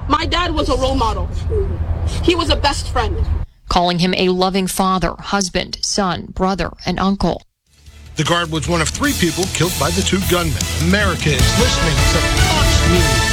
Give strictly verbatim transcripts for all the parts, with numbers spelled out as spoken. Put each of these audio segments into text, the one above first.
My dad was a role model. He was a best friend. Calling him a loving father, husband, son, brother, and uncle. The guard was one of three people killed by the two gunmen. America is listening to Fox News.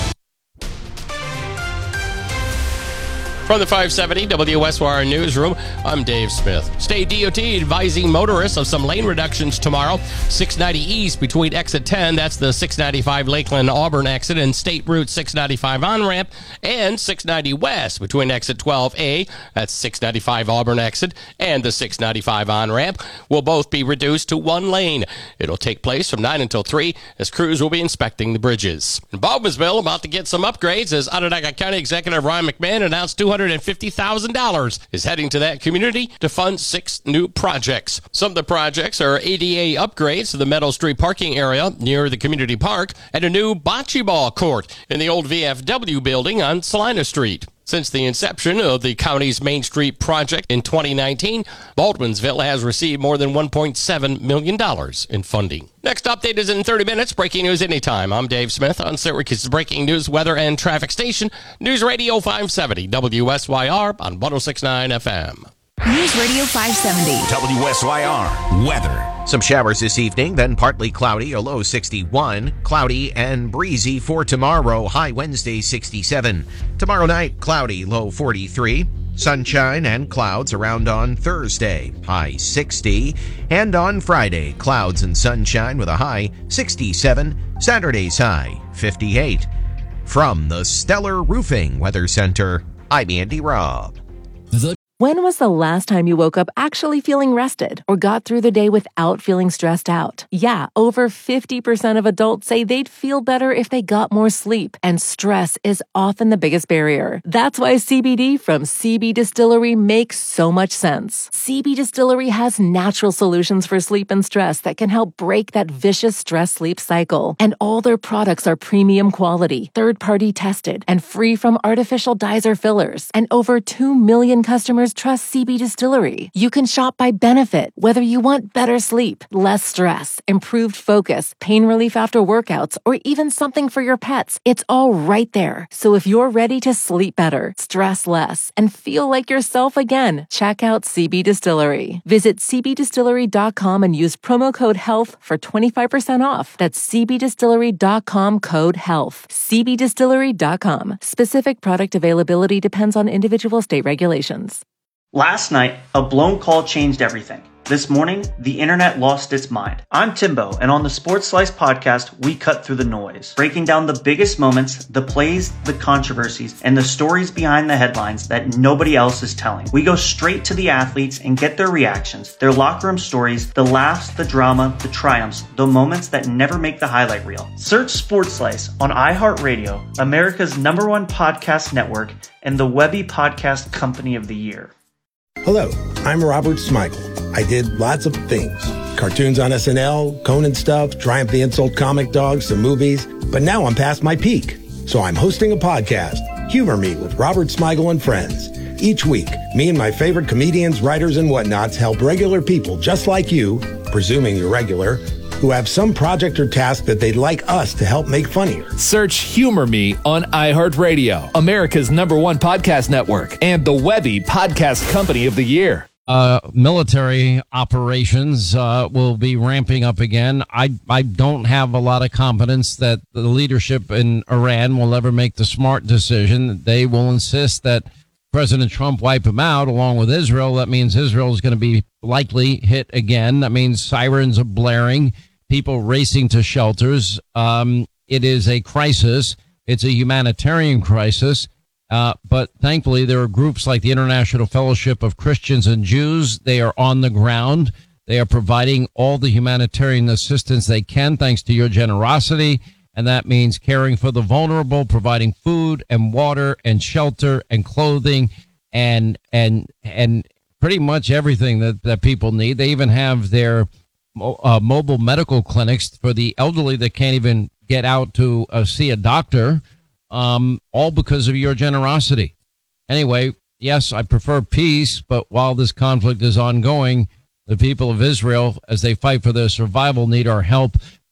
From the five seventy W S Y R newsroom, I'm Dave Smith. State D O T advising motorists of some lane reductions tomorrow. six ninety East between exit ten, that's the six ninety-five Lakeland-Auburn exit, and State Route six ninety-five on-ramp, and six ninety West between exit twelve A, that's six ninety-five Auburn exit, and the six ninety-five on-ramp will both be reduced to one lane. It'll take place from nine until three as crews will be inspecting the bridges. In Baldwinsville, about to get some upgrades as Onondaga County Executive Ryan McMahon announced two hundred fifty thousand dollars is heading to that community to fund six new projects. Some of the projects are A D A upgrades to the Meadow Street parking area near the community park and a new bocce ball court in the old V F W building on Salina Street. Since the inception of the county's Main Street project in twenty nineteen, Baldwinsville has received more than one point seven million dollars in funding. Next update is in thirty minutes. Breaking news anytime. I'm Dave Smith on Syracuse's breaking news, weather, and traffic station, News Radio five seventy W S Y R on one oh six point nine F M. News Radio five seventy W S Y R weather. Some showers this evening, then partly cloudy, a low sixty-one. Cloudy and breezy for tomorrow, high Wednesday sixty-seven. Tomorrow night, cloudy, low forty-three. Sunshine and clouds around on Thursday, high sixty. And on Friday, clouds and sunshine with a high sixty-seven. Saturday's high fifty-eight. From the Stellar Roofing Weather Center, I'm Andy Robb. The When was the last time you woke up actually feeling rested or got through the day without feeling stressed out? Yeah, over fifty percent of adults say they'd feel better if they got more sleep, and stress is often the biggest barrier. That's why C B D from C B Distillery makes so much sense. C B Distillery has natural solutions for sleep and stress that can help break that vicious stress-sleep cycle. And all their products are premium quality, third-party tested, and free from artificial dyes or fillers. And over two million customers trust C B Distillery. You can shop by benefit, whether you want better sleep, less stress, improved focus, pain relief after workouts, or even something for your pets. It's all right there. So if you're ready to sleep better, stress less, and feel like yourself again, check out C B Distillery. Visit c b distillery dot com and use promo code HEALTH for twenty-five percent off. That's c b distillery dot com code HEALTH. c b distillery dot com. Specific product availability depends on individual state regulations. Last night, a blown call changed everything. This morning, the internet lost its mind. I'm Timbo, and on the Sports Slice podcast, we cut through the noise, breaking down the biggest moments, the plays, the controversies, and the stories behind the headlines that nobody else is telling. We go straight to the athletes and get their reactions, their locker room stories, the laughs, the drama, the triumphs, the moments that never make the highlight reel. Search Sports Slice on iHeartRadio, America's number one podcast network, and the Webby Podcast Company of the Year. Hello, I'm Robert Smigel. I did lots of things. Cartoons on S N L, Conan stuff, Triumph the Insult comic dogs, some movies. But now I'm past my peak. So I'm hosting a podcast, Humor Me with Robert Smigel and Friends. Each week, me and my favorite comedians, writers, and whatnots help regular people just like you, presuming you're regular, who have some project or task that they'd like us to help make funnier. Search Humor Me on iHeartRadio, America's number one podcast network, and the Webby Podcast Company of the Year. Uh, military operations uh, will be ramping up again. I, I don't have a lot of confidence that the leadership in Iran will ever make the smart decision. They will insist that President Trump wipe him out along with Israel. That means Israel is going to be likely hit again. That means sirens are blaring, people racing to shelters. Um, it is a crisis. It's a humanitarian crisis. Uh, but thankfully, there are groups like the International Fellowship of Christians and Jews. They are on the ground. They are providing all the humanitarian assistance they can, thanks to your generosity. And that means caring for the vulnerable, providing food and water and shelter and clothing and and and pretty much everything that, that people need. They even have their uh, mobile medical clinics for the elderly that can't even get out to uh, see a doctor. Um, all because of your generosity. Anyway, yes, I prefer peace, but while this conflict is ongoing, the people of Israel, as they fight for their survival, need our help.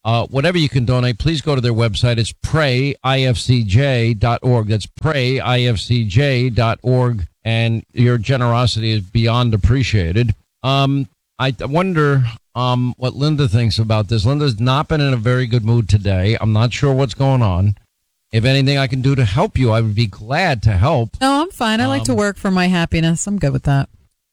Uh, whatever you can donate, please go to their website. It's pray I F C J dot org. That's pray I F C J dot org. And your generosity is beyond appreciated. Um, I wonder um, what Linda thinks about this. Linda's not been in a very good mood today. I'm not sure what's going on. If anything I can do to help you, I would be glad to help. No, I'm fine. I like Um, to work for my happiness. I'm good with that.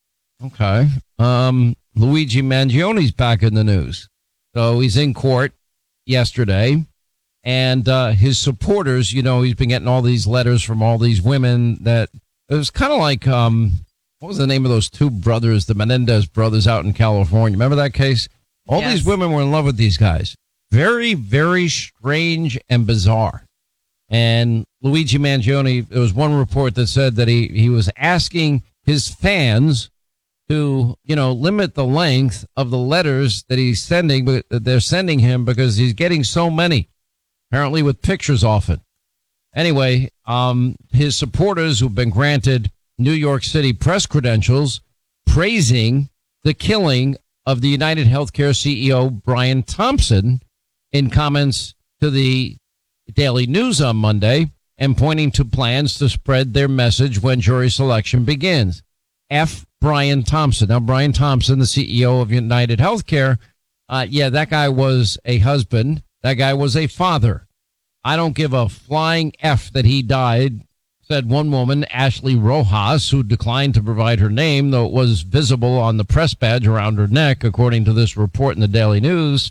Okay. Um, Luigi Mangioni's back in the news. So he's in court yesterday. And uh, his supporters, you know, he's been getting all these letters from all these women that it was kind of like, um, what was the name of those two brothers, the Menendez brothers out in California? Remember that case? All Yes. these women were in love with these guys. Very, very strange and bizarre. And Luigi Mangione, there was one report that said that he, he was asking his fans to, you know, limit the length of the letters that he's sending, but they're sending him because he's getting so many, apparently with pictures often. Anyway, um, his supporters who've been granted New York City press credentials praising the killing of the United Healthcare C E O, Brian Thompson, in comments to the Daily News on Monday and pointing to plans to spread their message when jury selection begins. F. Brian Thompson. Now, Brian Thompson, the C E O of United Healthcare, uh, yeah, that guy was a husband. That guy was a father. I don't give a flying F that he died, said one woman, Ashley Rojas, who declined to provide her name, though it was visible on the press badge around her neck, according to this report in the Daily News.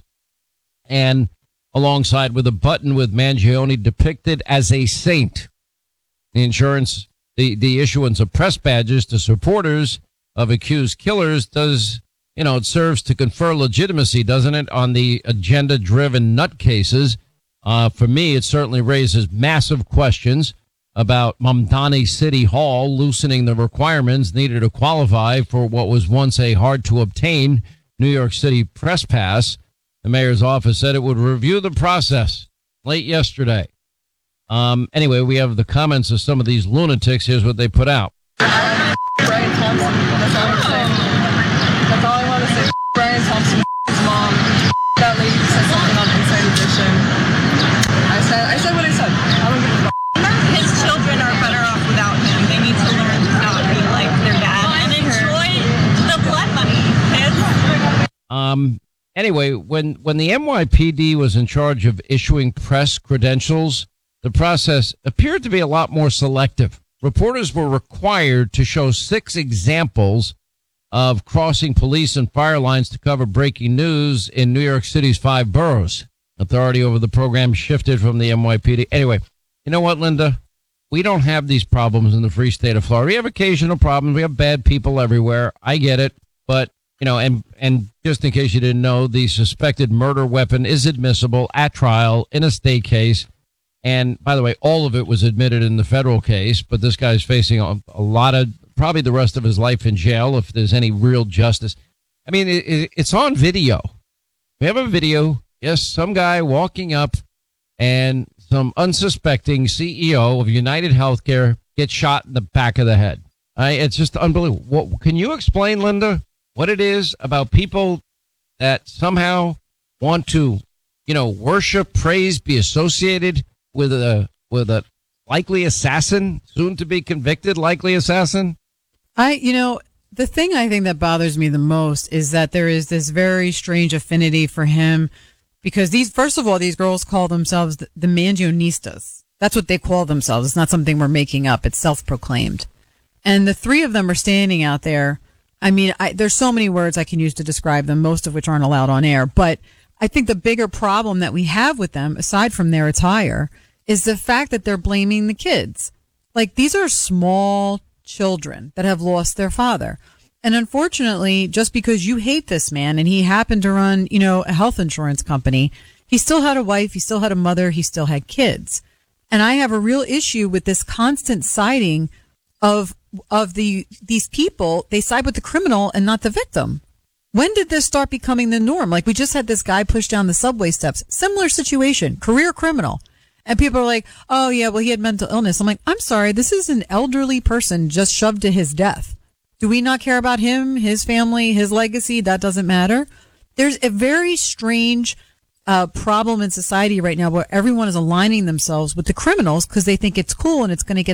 And alongside with a button with Mangione depicted as a saint. The insurance, the, the issuance of press badges to supporters of accused killers does, you know, it serves to confer legitimacy, doesn't it, on the agenda-driven nutcases. Uh, for me, it certainly raises massive questions about Mamdani City Hall loosening the requirements needed to qualify for what was once a hard-to-obtain New York City press pass. The mayor's office said it would review the process late yesterday. Um, anyway, we have the comments of some of these lunatics. Here's what they put out. Brian Thompson. That's all I'm saying. That's all I want to say. Brian Thompson, his mom. That lady said something on Inside Edition. I said, I said what I said. I don't give a fuck. His children are better off without him. They need to learn to not be like their dad and enjoy the blood money. Kids. Um. Anyway, when when the N Y P D was in charge of issuing press credentials, the process appeared to be a lot more selective. Reporters were required to show six examples of crossing police and fire lines to cover breaking news in New York City's five boroughs. Authority over the program shifted from the N Y P D. Anyway, you know what, Linda? We don't have these problems in the free state of Florida. We have occasional problems. We have bad people everywhere. I get it. But, you know, and, and just in case you didn't know, the suspected murder weapon is admissible at trial in a state case. And by the way, all of it was admitted in the federal case, but this guy's facing a, a lot of, probably the rest of his life in jail if there's any real justice. I mean, it, it, it's on video. We have a video. Yes, some guy walking up and some unsuspecting C E O of United Healthcare gets shot in the back of the head. I, it's just unbelievable. What, can you explain, Linda, what it is about people that somehow want to, you know, worship, praise, be associated with a with a likely assassin, soon to be convicted likely assassin? I, you know, the thing I think that bothers me the most is that there is this very strange affinity for him because these, first of all, these girls call themselves the, the Mangionistas. That's what they call themselves. It's not something we're making up. It's self-proclaimed. And the three of them are standing out there. I mean, I, there's so many words I can use to describe them, most of which aren't allowed on air. But I think the bigger problem that we have with them, aside from their attire, is the fact that they're blaming the kids. Like, these are small children that have lost their father. And unfortunately, just because you hate this man and he happened to run, you know, a health insurance company, he still had a wife, he still had a mother, he still had kids. And I have a real issue with this constant siding of of the these people. They side with the criminal and not the victim. When did this start becoming the norm? Like, we just had this guy push down the subway steps. Similar situation, career criminal. And people are like, oh, yeah, well, he had mental illness. I'm like, I'm sorry, this is an elderly person just shoved to his death. Do we not care about him, his family, his legacy? That doesn't matter. There's a very strange a problem in society right now where everyone is aligning themselves with the criminals because they think it's cool and it's going to get